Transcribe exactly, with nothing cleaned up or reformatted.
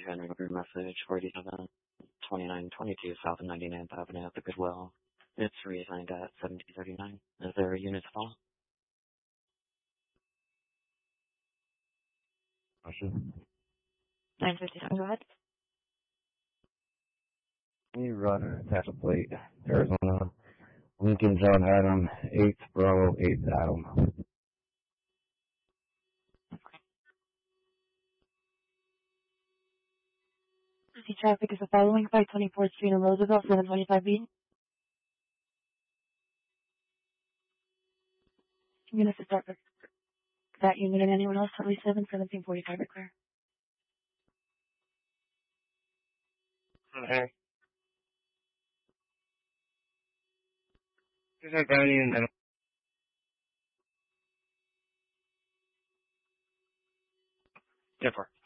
you had a record message forty-seven twenty-nine twenty-two South ninety-ninth Avenue at the Goodwill. It's reassigned at seventy thirty-nine. Is there a unit to follow? Question. nine fifty-seven, go ahead. Can you run and attach a plate? Arizona. Lincoln John Adam, eight Bravo, eight Adam. City traffic is the following: five twenty-fourth Street and Roosevelt, seven twenty-five B. I'm going to start with that unit and anyone else, twenty-seven seventeen forty-five, are clear. Okay. Is that Brownie and then ten four.